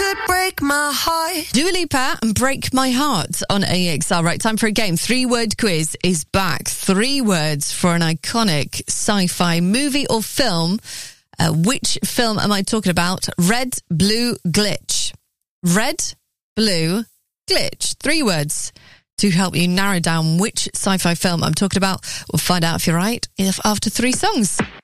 could break my heart. Dua Lipa and Break My Heart on AXR. Right, time for a game. 3-word quiz is back. 3 words for an iconic sci-fi movie or film. Which film am I talking about? Red, blue, glitch. Red, blue, glitch. 3 words to help you narrow down which sci-fi film I'm talking about. We'll find out if you're right after 3 songs.